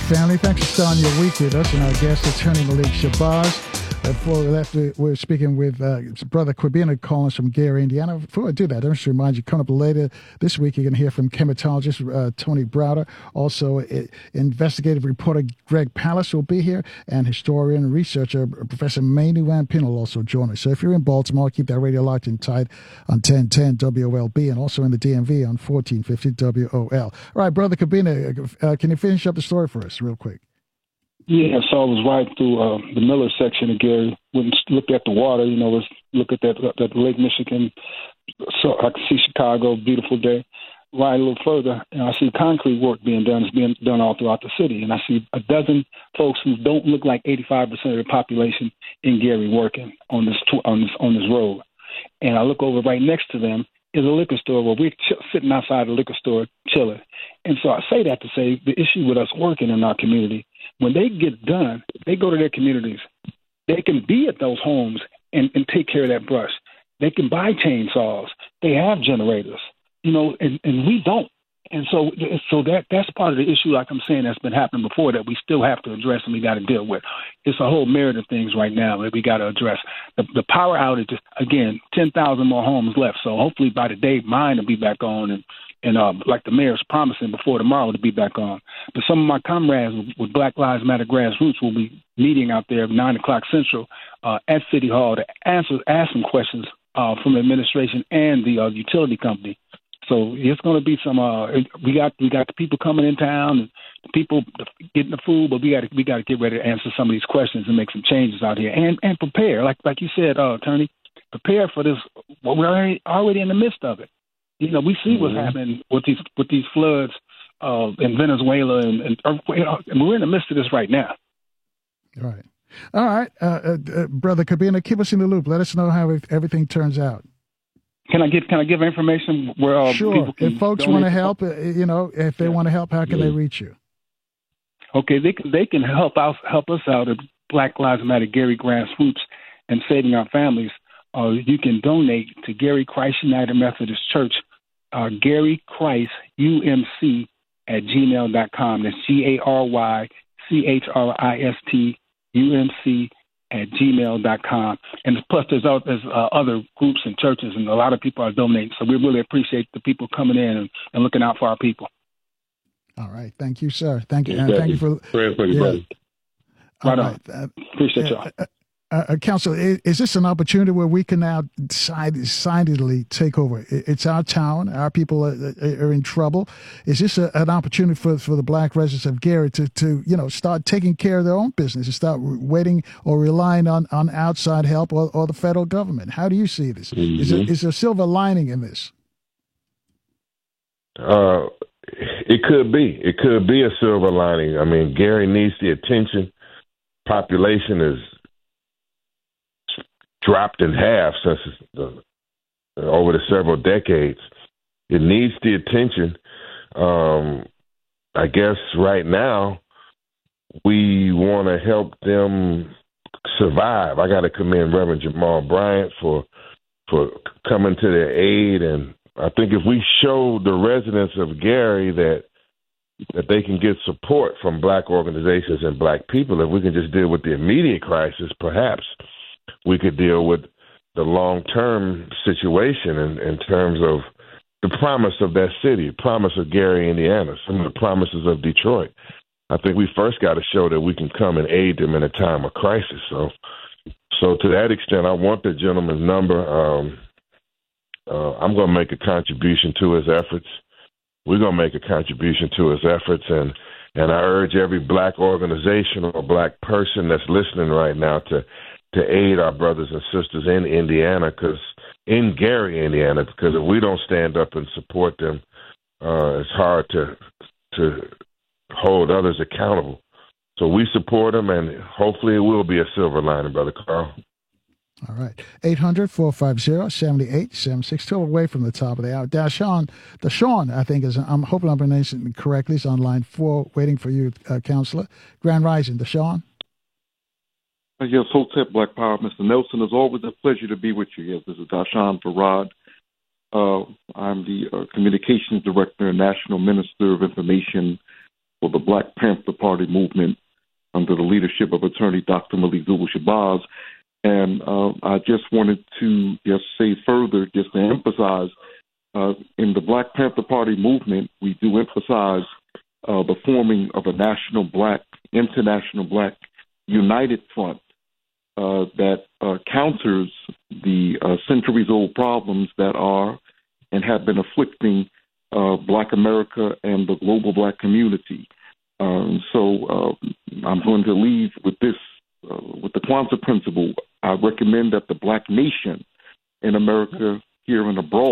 family. Thanks for starting your week with us. And our guest, Attorney Malik Shabazz. Before that, we're speaking with Brother Kwabena calling us from Gary, Indiana. Before I do that, I just remind you, coming up later this week, you're going to hear from chematologist Tony Browder. Also, investigative reporter Greg Pallas will be here, and historian and researcher Professor Manu Van Pin will also join us. So if you're in Baltimore, keep that radio locked and tight on 1010 WOLB, and also in the DMV on 1450 WOL. All right, Brother Kwabena, can you finish up the story for us real quick? Yeah, so I was riding through the Miller section of Gary. Went and looked at the water, let's look at that Lake Michigan. So I can see Chicago, beautiful day. Ride a little further, and I see concrete work being done. It's being done all throughout the city. And I see a dozen folks who don't look like 85% of the population in Gary working on this road. And I look over right next to them is a liquor store where we're sitting outside the liquor store chilling. And so I say that to say the issue with us working in our community, when they get done, they go to their communities. They can be at those homes and take care of that brush. They can buy chainsaws. They have generators, and we don't. And so that's part of the issue, like I'm saying, that's been happening before that we still have to address and we got to deal with. It's a whole myriad of things right now that we got to address. The power outages, again, 10,000 more homes left. So hopefully by the day, mine will be back on and like the mayor's promising before tomorrow to be back on. But some of my comrades with Black Lives Matter Grassroots will be meeting out there at 9 o'clock Central at City Hall to ask some questions from the administration and the utility company. So it's going to be some. We got the people coming in town, and the people getting the food, but we got to get ready to answer some of these questions and make some changes out here and prepare. Like you said, Attorney, prepare for this. Well, we're already in the midst of it. We see what's happening with these floods in Venezuela and earthquake, and we're in the midst of this right now. All right, Brother Kwabena, keep us in the loop. Let us know how everything turns out. Can I give information where sure. People can if folks want to help, if they want to help, how can they reach you? Okay, they can help us out at Black Lives Matter Gary Grassroots and Saving Our Families. You can donate to Gary Christ United Methodist Church, Gary Christ UMC at gmail.com. That's GaryChrist UMC at gmail.com. And plus there's other groups and churches, and a lot of people are donating. So we really appreciate the people coming in and looking out for our people. All right. Thank you, sir. Thank you. Exactly. Thank you for praying for you, brother. Right on. Appreciate y'all. Counsel, is this an opportunity where we can now decidedly take over? It's our town. Our people are in trouble. Is this an opportunity for the black residents of Gary to start taking care of their own business and start waiting or relying on outside help or the federal government? How do you see this? Mm-hmm. Is there a silver lining in this? It could be. It could be a silver lining. I mean, Gary needs the attention. Population is dropped in half since over the several decades. It needs the attention. I guess right now we want to help them survive. I got to commend Reverend Jamal Bryant for coming to their aid, and I think if we show the residents of Gary that they can get support from black organizations and black people, if we can just deal with the immediate crisis, perhaps we could deal with the long-term situation in terms of the promise of that city, promise of Gary, Indiana, some of the promises of Detroit. I think we first got to show that we can come and aid them in a time of crisis. So to that extent, I want the gentleman's number. I'm going to make a contribution to his efforts. We're going to make a contribution to his efforts, and I urge every black organization or black person that's listening right now to aid our brothers and sisters in Indiana, in Gary, Indiana, because if we don't stand up and support them, it's hard to hold others accountable. So we support them, and hopefully it will be a silver lining, Brother Carl. All right. 800-450-7876. Still away from the top of the hour. Deshaun, I think, I'm hoping I'm pronouncing it correctly. He's on line 4, waiting for you, Counselor. Grand Rising, Deshaun. Yes, Hotep Black Power, Mr. Nelson. It's always a pleasure to be with you. Yes, this is Dashawn Farad. I'm the Communications Director and National Minister of Information for the Black Panther Party movement under the leadership of attorney Dr. Malik Zubul-Shabazz. And I just wanted to just say further, just to emphasize, in the Black Panther Party movement, we do emphasize the forming of a international black united front that counters the centuries-old problems that are and have been afflicting Black America and the global Black community. So I'm going to leave with this, with the Kwanzaa principle. I recommend that the Black nation in America, here and abroad,